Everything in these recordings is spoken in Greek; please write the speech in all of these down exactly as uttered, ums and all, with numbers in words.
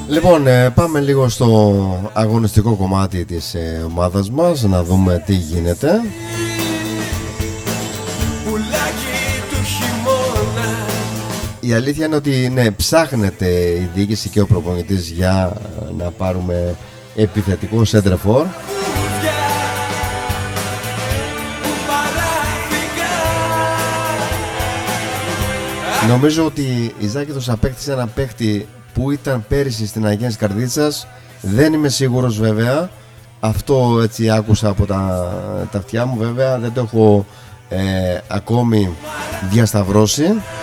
Λοιπόν, ε, πάμε λίγο στο αγωνιστικό κομμάτι της ε, ομάδας μας, να δούμε τι γίνεται. Η αλήθεια είναι ότι ναι, ψάχνεται η διοίκηση και ο προπονητής για να πάρουμε επιθετικό σέντρεφορ. Νομίζω ότι η Ζάκηθος απέκτησε ένα παίχτη που ήταν πέρυσι στην Αγίας Καρδίτσας. Δεν είμαι σίγουρος βέβαια. Αυτό έτσι άκουσα από τα, τα αυτιά μου, βέβαια δεν το έχω ε, ακόμη διασταυρώσει.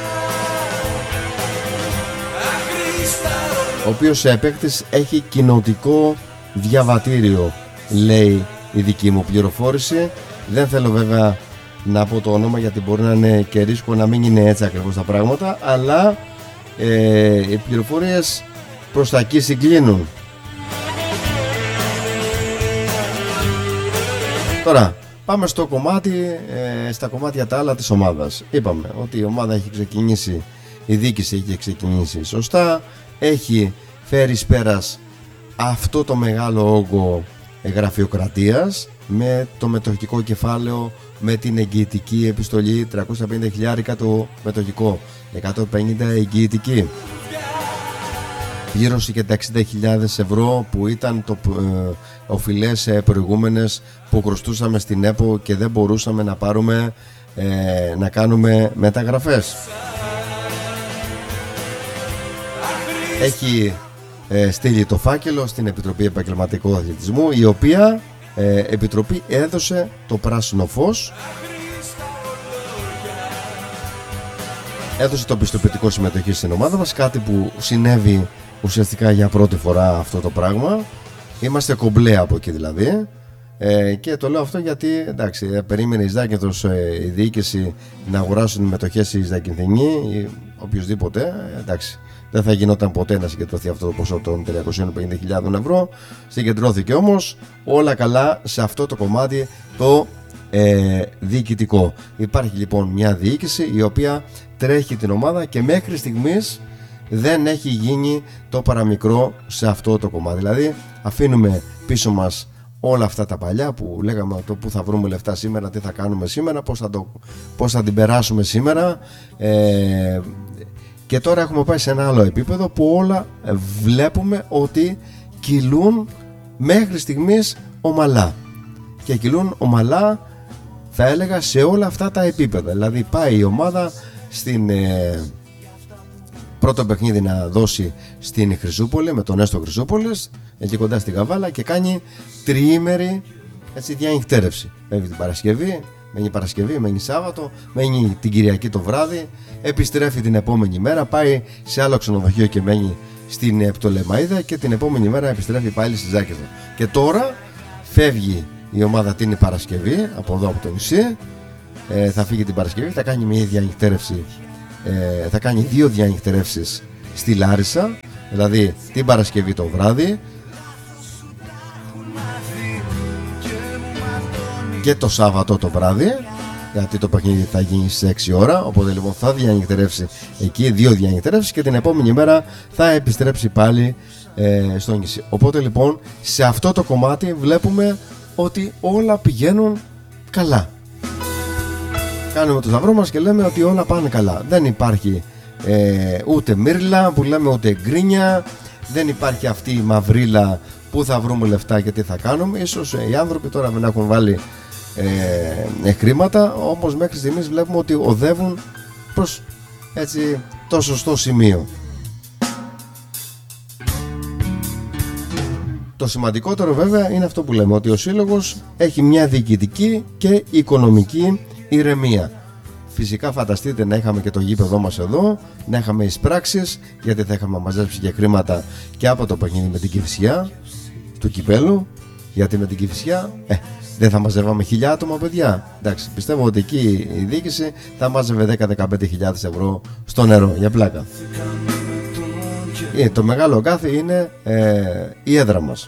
Ο οποίος παίκτης έχει κοινοτικό διαβατήριο, λέει η δική μου πληροφόρηση. Δεν θέλω βέβαια να πω το όνομα, γιατί μπορεί να είναι και ρίσκο να μην είναι έτσι ακριβώς τα πράγματα, αλλά ε, οι πληροφορίες προς τα εκεί συγκλίνουν. Τώρα πάμε στο κομμάτι, ε, στα κομμάτια τα άλλα της ομάδας. Είπαμε ότι η ομάδα έχει ξεκινήσει, η διοίκηση έχει ξεκινήσει σωστά, έχει φέρει εις πέρας αυτό το μεγάλο όγκο γραφειοκρατίας με το μετοχικό κεφάλαιο, με την εγγυητική επιστολή, τριακόσια πενήντα χιλιάρικα το μετοχικό, εκατόν πενήντα εγγυητική, πλήρωση και τα εξήντα χιλιάδες ευρώ που ήταν το ε, οφειλές ε, προηγούμενες που χρωστούσαμε στην ΕΠΟ και δεν μπορούσαμε να πάρουμε ε, να κάνουμε μεταγραφές. Έχει ε, στείλει το φάκελο στην Επιτροπή Επαγγελματικού Αθλητισμού, η οποία ε, Επιτροπή έδωσε το πράσινο φως, έδωσε το πιστοποιητικό συμμετοχή στην ομάδα μας, κάτι που συνέβη ουσιαστικά για πρώτη φορά αυτό το πράγμα. Είμαστε κομπλέ από εκεί δηλαδή. Ε, και το λέω αυτό γιατί εντάξει, περίμενε η Ζάκηθος ε, η διοίκηση να αγοράσουν μετοχές η Ζακυνθινή ή οποιοδήποτε. Ε, εντάξει, δεν θα γινόταν ποτέ να συγκεντρωθεί αυτό το ποσό των τριακόσιες πενήντα χιλιάδες ευρώ. Συγκεντρώθηκε όμως, όλα καλά σε αυτό το κομμάτι το ε, διοικητικό. Υπάρχει λοιπόν μια διοίκηση η οποία τρέχει την ομάδα και μέχρι στιγμής δεν έχει γίνει το παραμικρό σε αυτό το κομμάτι. Δηλαδή αφήνουμε πίσω μας όλα αυτά τα παλιά που λέγαμε, το που θα βρούμε λεφτά σήμερα, τι θα κάνουμε σήμερα, πώς θα, το, πώς θα την περάσουμε σήμερα, ε, και τώρα έχουμε πάει σε ένα άλλο επίπεδο που όλα βλέπουμε ότι κυλούν μέχρι στιγμής ομαλά, και κυλούν ομαλά θα έλεγα σε όλα αυτά τα επίπεδα. Δηλαδή πάει η ομάδα στην ε, πρώτο παιχνίδι να δώσει στην Χρυσούπολη με τον Έστω Χρυσούπολης, εκεί κοντά στη Καβάλα, και κάνει τριήμερη έτσι διανυκτέρευση. Μένει την Παρασκευή, μένει Παρασκευή, μένει Σάββατο, μένει την Κυριακή το βράδυ, επιστρέφει την επόμενη μέρα, πάει σε άλλο ξενοδοχείο και μένει στην Πτολεμαΐδα, και την επόμενη μέρα επιστρέφει πάλι στη Ζάκηθο. Και τώρα φεύγει η ομάδα την Παρασκευή από εδώ από το νησί, ε, θα φύγει την Παρασκευή, θα κάνει μια διανυκτέρευση, ε, θα κάνει δύο διανυκτερεύσεις στη Λάρισα, δηλαδή την Παρασκευή το βράδυ και το Σάββατο το βράδυ, γιατί το παιχνίδι θα γίνει στις έξι ώρα. Οπότε λοιπόν θα διανυκτερεύσει εκεί, δύο διανυκτερεύσεις, και την επόμενη μέρα θα επιστρέψει πάλι ε, στο νησί. Οπότε λοιπόν σε αυτό το κομμάτι βλέπουμε ότι όλα πηγαίνουν καλά. Κάνουμε το σταυρό μας και λέμε ότι όλα πάνε καλά. Δεν υπάρχει ε, ούτε μύρλα που λέμε, ούτε γκρίνια. Δεν υπάρχει αυτή η μαυρίλα που θα βρούμε λεφτά και τι θα κάνουμε. Ίσως ε, οι άνθρωποι τώρα δεν έχουν βάλει ε, ε, χρήματα, όμως μέχρι στιγμής βλέπουμε ότι οδεύουν προς έτσι το σωστό σημείο. Το σημαντικότερο βέβαια είναι αυτό που λέμε, ότι ο σύλλογος έχει μια διοικητική και οικονομική ηρεμία. Φυσικά φανταστείτε να είχαμε και το γήπεδό μας εδώ, να είχαμε εισπράξεις, γιατί θα είχαμε μαζέψει και χρήματα και από το παιχνίδι με την Κηφισιά του κυπέλου, γιατί με την Κηφισιά ε, δεν θα μαζεύαμε χιλιά άτομα, παιδιά. Εντάξει, πιστεύω ότι εκεί η διοίκηση θα μάζευε δέκα με δεκαπέντε χιλιάδες ευρώ στο νερό, για πλάκα. Ε, το μεγάλο κάθε είναι ε, η έδρα μας.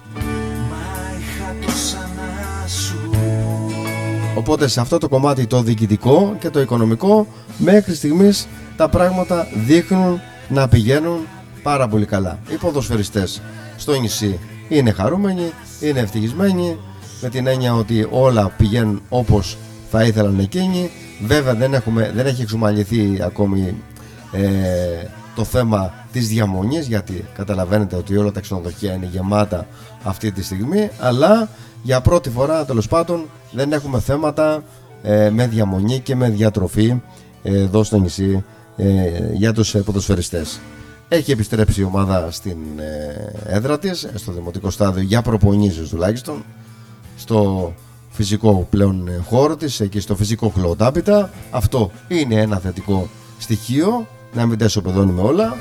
Οπότε σε αυτό το κομμάτι το διοικητικό και το οικονομικό μέχρι στιγμής τα πράγματα δείχνουν να πηγαίνουν πάρα πολύ καλά. Οι ποδοσφαιριστές στο νησί είναι χαρούμενοι, είναι ευτυχισμένοι, με την έννοια ότι όλα πηγαίνουν όπως θα ήθελαν εκείνοι. Βέβαια δεν, έχουμε, δεν έχει εξομαλυνθεί ακόμη ε, το θέμα της διαμονής, γιατί καταλαβαίνετε ότι όλα τα ξενοδοχεία είναι γεμάτα αυτή τη στιγμή, αλλά για πρώτη φορά τέλος πάντων δεν έχουμε θέματα ε, με διαμονή και με διατροφή ε, εδώ στο νησί ε, για τους ε, ποδοσφαιριστές. Έχει επιστρέψει η ομάδα στην ε, έδρα της, στο δημοτικό στάδιο για προπονήσεις τουλάχιστον, στο φυσικό πλέον χώρο της, εκεί στο φυσικό χλωτάπητα. Αυτό είναι ένα θετικό στοιχείο, να μην τα ισοπεδώνουμε όλα.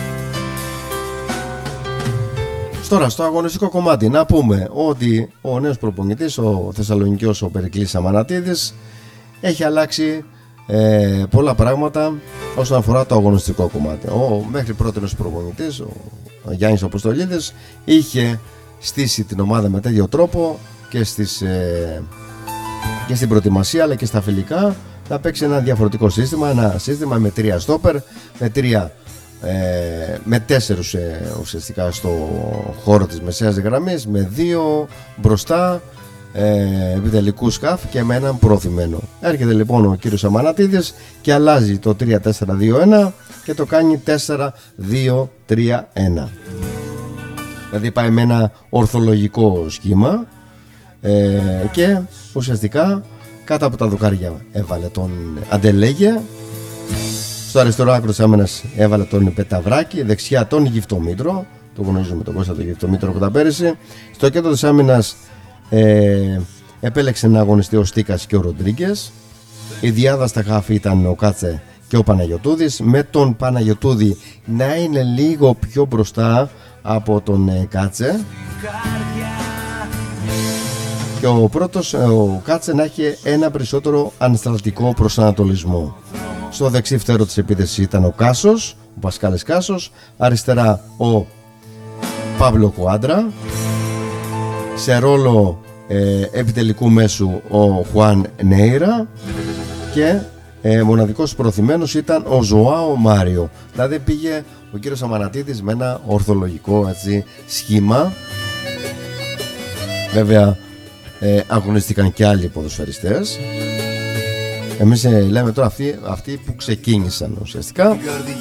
Τώρα στο αγωνιστικό κομμάτι να πούμε ότι ο νέος προπονητής, ο Θεσσαλονικιός, ο Περικλής Αμανατίδης, έχει αλλάξει ε, πολλά πράγματα όσον αφορά το αγωνιστικό κομμάτι. Ο μέχρι πρώτος προπονητής, ο, ο Γιάννης Αποστολίδης, είχε στήσει την ομάδα με τέτοιο τρόπο και, στις, ε, και στην προετοιμασία αλλά και στα φιλικά να παίξει ένα διαφορετικό σύστημα, ένα σύστημα με τρία στόπερ, με τρία ε, με τέσσερους ε, ουσιαστικά στο χώρο της μεσαίας γραμμής, με δύο μπροστά ε, επιτελικού σκαφ και με έναν προωθημένο. Έρχεται λοιπόν ο κύριος Αμανατίδης και αλλάζει το τρία τέσσερα δύο ένα και το κάνει τέσσερα δύο τρία ένα. Δηλαδή πάει με ένα ορθολογικό σχήμα ε, και ουσιαστικά κάτω από τα δοκάρια έβαλε τον Αντελέγε, στο αριστερό άκρο της άμυνας έβαλε τον Πεταβράκη, δεξιά τον Γυφτομήτρο, το γνωρίζουμε τον Κώστα τον Γυφτομήτρο από τα πέρυσι. Στο κέντρο της άμυνας ε, επέλεξε να αγωνιστεί ο Στίκας και ο Ροντρίγκες. Η διάδα στα χάφη ήταν ο Κάτσε και ο Παναγιωτούδης, με τον Παναγιωτούδη να είναι λίγο πιο μπροστά από τον ε, Κάτσε, και ο πρώτος, ο Κάτσε, να έχει ένα περισσότερο ανασταλτικό προσανατολισμό. Στο δεξί φτερό της επίθεσης ήταν ο Κάσος, ο Πασκάλης Κάσος, αριστερά ο Παύλο Κουάντρα, σε ρόλο ε, επιτελικού μέσου ο Χουάν Νέιρα και ε, μοναδικός προωθημένος ήταν ο Ζωάο Μάριο. Δηλαδή πήγε ο κύριος Αμανατίδης με ένα ορθολογικό έτσι, σχήμα. Βέβαια ε, αγωνίστηκαν και άλλοι ποδοσφαιριστές. Εμείς ε, λέμε τώρα αυτοί, αυτοί που ξεκίνησαν ουσιαστικά.